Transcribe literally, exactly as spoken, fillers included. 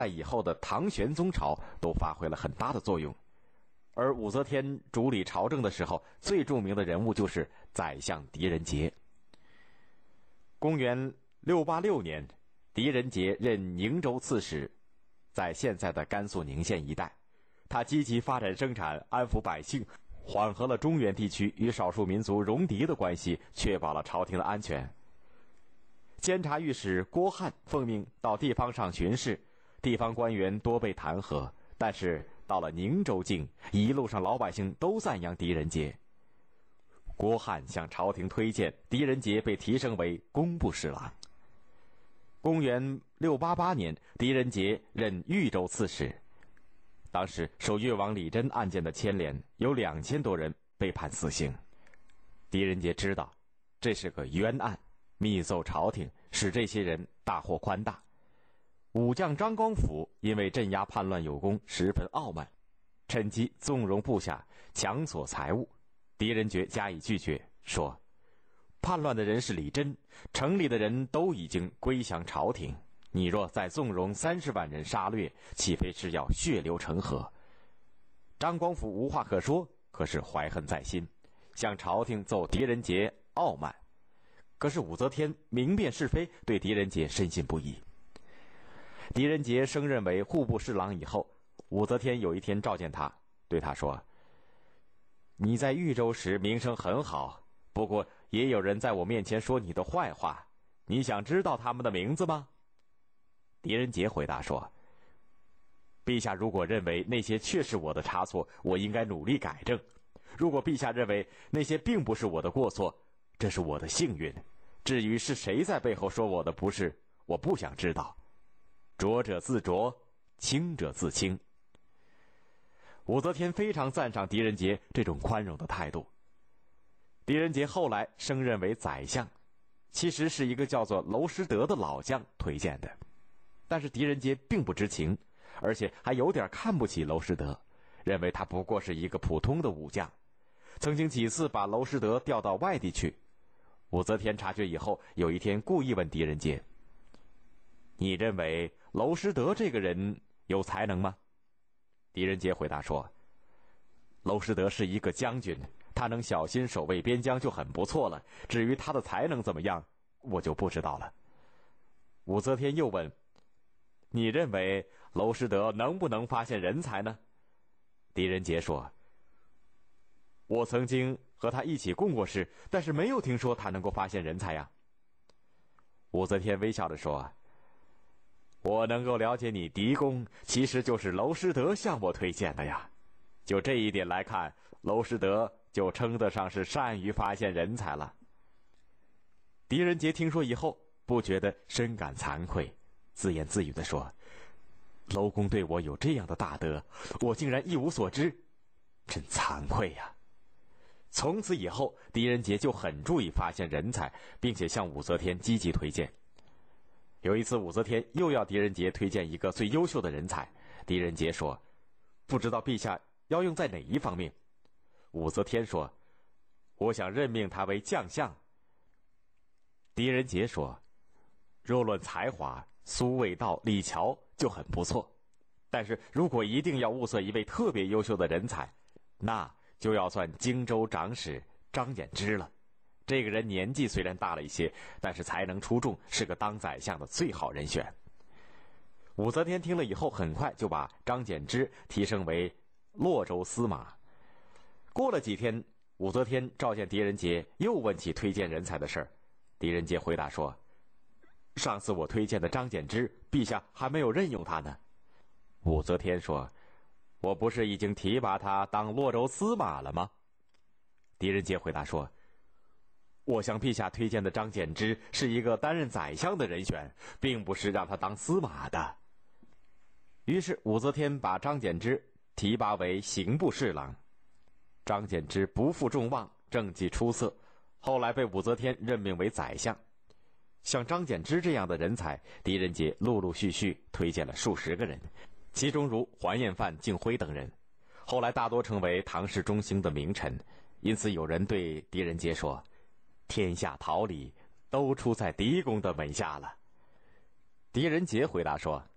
在以后的唐玄宗朝都发挥了很大的作用。而武则天主理朝政的时候，最著名的人物就是宰相狄仁杰。公元六八六年，狄仁杰任宁州刺史，在现在的甘肃宁县一带，他积极发展生产，安抚百姓，缓和了中原地区与少数民族戎狄的关系，确保了朝廷的安全。监察御史郭翰奉命到地方上巡视，地方官员多被弹劾，但是到了宁州境，一路上老百姓都赞扬狄仁杰。郭翰向朝廷推荐，狄仁杰被提升为工部侍郎。公元六八八年，狄仁杰任豫州刺史。当时受越王李真案件的牵连，有两千多人被判死刑。狄仁杰知道这是个冤案，密奏朝廷，使这些人大获宽大。武将张光辅因为镇压叛乱有功，十分傲慢，趁机纵容部下，强索财物。狄仁杰加以拒绝，说叛乱的人是李真，城里的人都已经归降朝廷，你若再纵容三十万人杀掠，岂非是要血流成河？张光辅无话可说，可是怀恨在心，向朝廷奏狄仁杰傲慢。可是武则天明辨是非，对狄仁杰深信不疑。狄仁杰升任为户部侍郎以后，武则天有一天召见他，对他说：你在豫州时名声很好，不过也有人在我面前说你的坏话，你想知道他们的名字吗？狄仁杰回答说：陛下如果认为那些确是我的差错，我应该努力改正；如果陛下认为那些并不是我的过错，这是我的幸运。至于是谁在背后说我的不是，我不想知道。浊者自浊，清者自清。武则天非常赞赏狄仁杰这种宽容的态度。狄仁杰后来升任为宰相，其实是一个叫做娄师德的老将推荐的，但是狄仁杰并不知情，而且还有点看不起娄师德，认为他不过是一个普通的武将，曾经几次把娄师德调到外地去。武则天察觉以后，有一天故意问狄仁杰：你认为娄师德这个人有才能吗？狄仁杰回答说：娄师德是一个将军，他能小心守卫边疆就很不错了，至于他的才能怎么样，我就不知道了。武则天又问：你认为娄师德能不能发现人才呢？狄仁杰说：我曾经和他一起共过事，但是没有听说他能够发现人才呀。武则天微笑着说：我能够了解你狄公，其实就是娄师德向我推荐的呀。就这一点来看，娄师德就称得上是善于发现人才了。狄仁杰听说以后，不觉得深感惭愧，自言自语地说：娄公对我有这样的大德，我竟然一无所知，真惭愧呀。从此以后，狄仁杰就很注意发现人才，并且向武则天积极推荐。有一次，武则天又要狄仁杰推荐一个最优秀的人才，狄仁杰说：不知道陛下要用在哪一方面？武则天说：我想任命他为将相。狄仁杰说：若论才华，苏味道、李峤就很不错，但是如果一定要物色一位特别优秀的人才，那就要算荆州长史张柬之了。这个人年纪虽然大了一些，但是才能出众，是个当宰相的最好人选。武则天听了以后，很快就把张柬之提升为洛州司马。过了几天，武则天召见狄仁杰，又问起推荐人才的事儿。狄仁杰回答说：上次我推荐的张柬之，陛下还没有任用他呢。武则天说：我不是已经提拔他当洛州司马了吗？狄仁杰回答说：我向陛下推荐的张柬之是一个担任宰相的人选，并不是让他当司马的。于是武则天把张柬之提拔为刑部侍郎。张柬之不负众望，政绩出色，后来被武则天任命为宰相。像张柬之这样的人才，狄仁杰陆陆续续推荐了数十个人，其中如桓彦范、敬辉等人，后来大多成为唐氏中兴的名臣。因此有人对狄仁杰说：天下桃李都出在狄公的门下了。狄仁杰回答说：